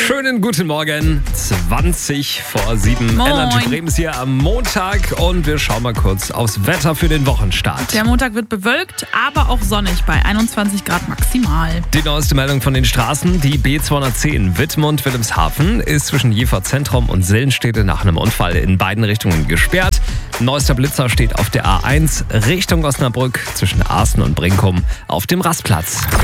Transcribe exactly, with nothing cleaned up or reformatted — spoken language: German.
Schönen guten Morgen, zwanzig vor sieben. Moin. Energy Bremen hier am Montag und wir schauen mal kurz aufs Wetter für den Wochenstart. Der Montag wird bewölkt, aber auch sonnig bei einundzwanzig Grad maximal. Die neueste Meldung von den Straßen, die B zweihundertzehn Wittmund-Wilhelmshaven ist zwischen Jever Zentrum und Sillenstede nach einem Unfall in beiden Richtungen gesperrt. Neuester Blitzer steht auf der A eins Richtung Osnabrück zwischen Arsen und Brinkum auf dem Rastplatz.